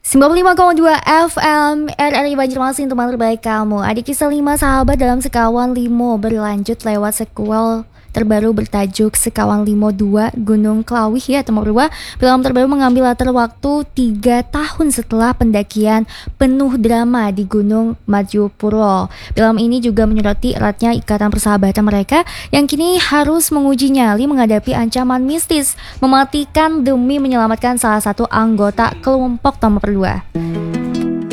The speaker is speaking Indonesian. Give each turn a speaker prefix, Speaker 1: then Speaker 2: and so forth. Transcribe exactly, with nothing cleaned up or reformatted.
Speaker 1: sembilan puluh lima koma dua F M R R I Banjarmasin, teman terbaik kamu. Adik kisah lima sahabat dalam Sekawan Limo berlanjut lewat sequel terbaru bertajuk Sekawan Limo dua Gunung Klawih ya teman berdua. Film terbaru mengambil latar waktu tiga tahun setelah pendakian penuh drama di Gunung Madjopuro. Film ini juga menyoroti eratnya ikatan persahabatan mereka yang kini harus menguji nyali menghadapi ancaman mistis mematikan demi menyelamatkan salah satu anggota kelompok teman berdua.